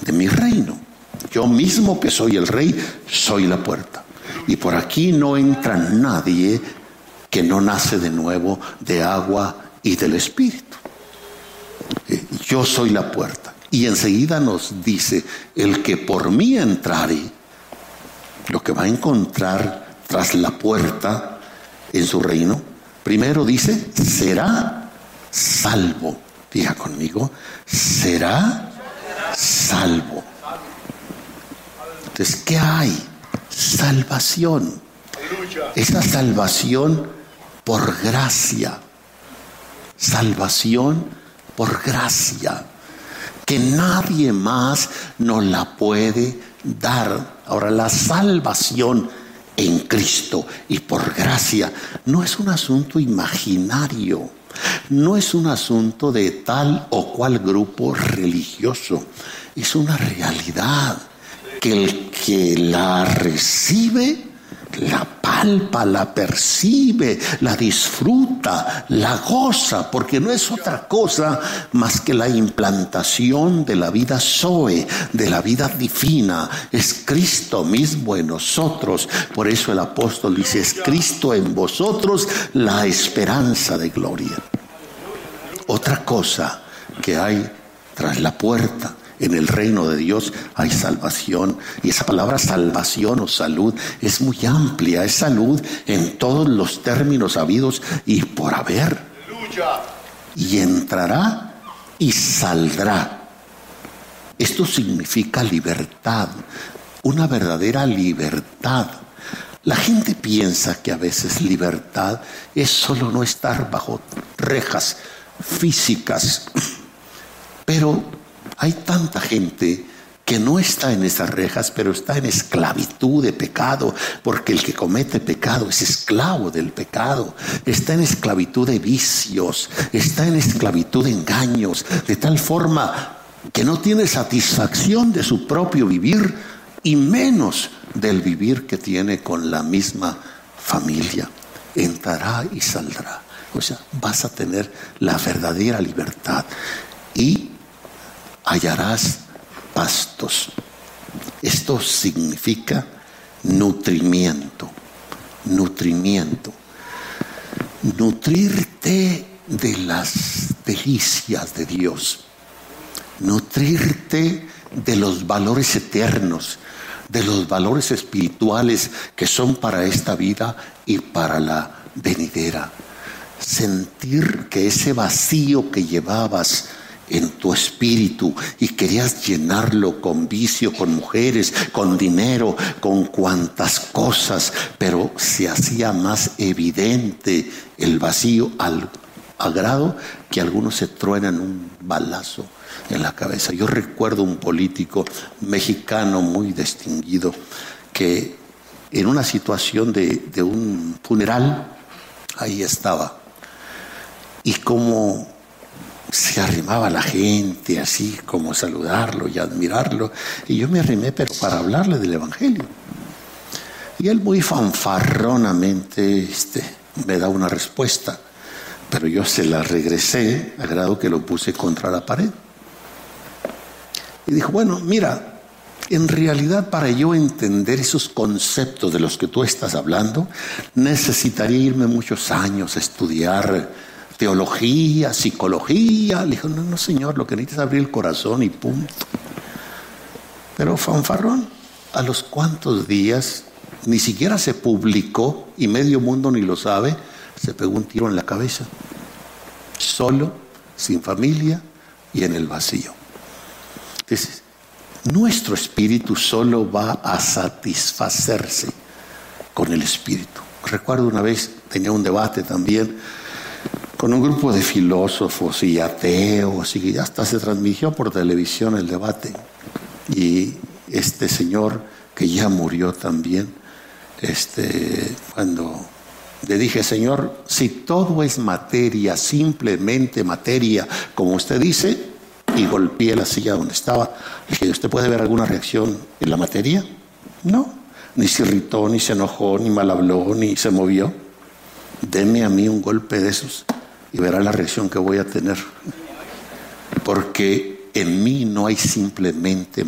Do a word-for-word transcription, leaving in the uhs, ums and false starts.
de mi reino. Yo mismo, que soy el rey, soy la puerta. Y por aquí no entra nadie que no nace de nuevo de agua y del Espíritu. Yo soy la puerta. Y enseguida nos dice, el que por mí entrare, lo que va a encontrar tras la puerta en su reino, primero dice, será salvo. Diga conmigo, será salvo. Entonces, ¿qué hay? Salvación. Esa salvación por gracia. Salvación por gracia. Que nadie más nos la puede dar. Ahora, la salvación en Cristo y por gracia no es un asunto imaginario. No es un asunto de tal o cual grupo religioso. Es una realidad que el que la recibe, la palpa, la percibe, la disfruta, la goza, porque no es otra cosa más que la implantación de la vida Zoe, de la vida divina. Es Cristo mismo en nosotros. Por eso el apóstol dice, es Cristo en vosotros, la esperanza de gloria. Otra cosa que hay tras la puerta, en el reino de Dios hay salvación. Y esa palabra salvación o salud es muy amplia. Es salud en todos los términos habidos y por haber. Y entrará y saldrá. Esto significa libertad. Una verdadera libertad. La gente piensa que a veces libertad es solo no estar bajo rejas físicas. Pero hay tanta gente que no está en esas rejas, pero está en esclavitud de pecado, porque el que comete pecado es esclavo del pecado. Está en esclavitud de vicios, está en esclavitud de engaños, de tal forma que no tiene satisfacción de su propio vivir y menos del vivir que tiene con la misma familia. Entrará y saldrá. O sea, vas a tener la verdadera libertad y hallarás pastos. Esto significa nutrimiento. Nutrimiento. Nutrirte de las delicias de Dios. Nutrirte de los valores eternos, de los valores espirituales que son para esta vida y para la venidera. Sentir que ese vacío que llevabas en tu espíritu y querías llenarlo con vicio, con mujeres, con dinero, con cuantas cosas, pero se hacía más evidente el vacío al, al grado que algunos se truenan un balazo en la cabeza. Yo recuerdo un político mexicano muy distinguido que en una situación de, de un funeral, ahí estaba, y como se arrimaba la gente así como saludarlo y admirarlo, y yo me arrimé pero para hablarle del evangelio, y él muy fanfarronamente este, me da una respuesta, pero yo se la regresé a grado que lo puse contra la pared y dijo, bueno, mira, en realidad para yo entender esos conceptos de los que tú estás hablando necesitaría irme muchos años a estudiar teología, psicología. Le dijo, no, no señor, lo que necesitas es abrir el corazón y punto. Pero fanfarrón, a los cuantos días, ni siquiera se publicó y medio mundo ni lo sabe, se pegó un tiro en la cabeza. Solo, sin familia y en el vacío. Entonces, nuestro espíritu solo va a satisfacerse con el espíritu. Recuerdo una vez, tenía un debate también con un grupo de filósofos y ateos, y hasta se transmitió por televisión el debate. Y este señor, que ya murió también, este, cuando le dije, señor, si todo es materia, simplemente materia, como usted dice, y golpeé la silla donde estaba, le dije, ¿usted puede ver alguna reacción en la materia? No, ni se irritó, ni se enojó, ni mal habló, ni se movió. Deme a mí un golpe de esos y verá la reacción que voy a tener, porque en mí no hay simplemente